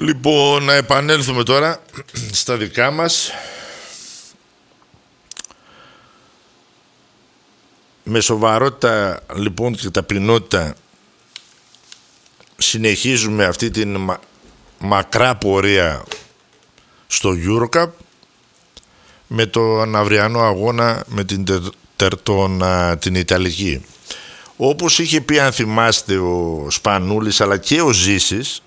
Λοιπόν, να επανέλθουμε τώρα στα δικά μας. Με σοβαρότητα λοιπόν και ταπεινότητα συνεχίζουμε αυτή την μακρά πορεία στο EuroCup με τον αυριανό αγώνα με την Ιταλική. Όπως είχε πει, αν θυμάστε, ο Σπανούλης αλλά και ο Ζήσης,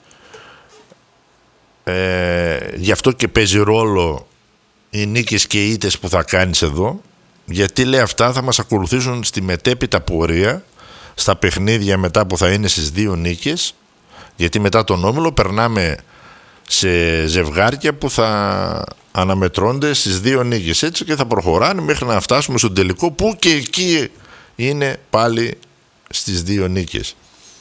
γι' αυτό και παίζει ρόλο οι νίκες και οι ήττες που θα κάνεις εδώ, γιατί λέει αυτά θα μας ακολουθήσουν στη μετέπειτα πορεία στα παιχνίδια μετά που θα είναι στις 2 νίκες, γιατί μετά τον όμιλο περνάμε σε ζευγάρια που θα αναμετρώνται στις 2 νίκες, έτσι, και θα προχωράνε μέχρι να φτάσουμε στον τελικό που και εκεί είναι πάλι στις 2 νίκες.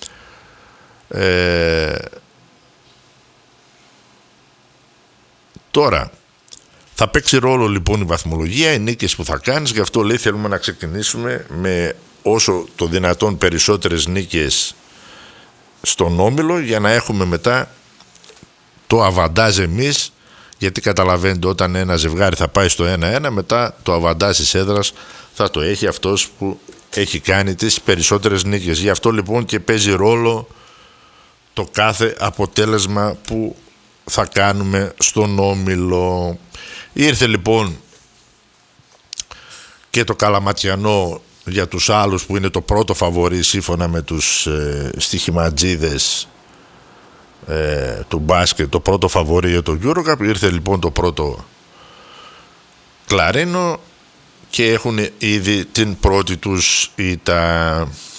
Τώρα θα παίξει ρόλο λοιπόν η βαθμολογία, οι νίκες που θα κάνεις. Γι' αυτό λέει θέλουμε να ξεκινήσουμε με όσο το δυνατόν περισσότερες νίκες στον όμιλο, για να έχουμε μετά το αβαντάζ εμείς, γιατί καταλαβαίνετε, όταν ένα ζευγάρι θα πάει στο 1-1, μετά το αβαντάζ της έδρας θα το έχει αυτός που έχει κάνει τις περισσότερες νίκες. Γι' αυτό λοιπόν και παίζει ρόλο το κάθε αποτέλεσμα που θα κάνουμε στον όμιλο. Ήρθε λοιπόν και το καλαματιανό για τους άλλους που είναι το πρώτο φαβορί σύμφωνα με τους στοιχηματζίδες του μπάσκετ, το πρώτο φαβορί για το EuroCup. Ήρθε λοιπόν το πρώτο κλαρίνο και έχουν ήδη την πρώτη τους ήττα.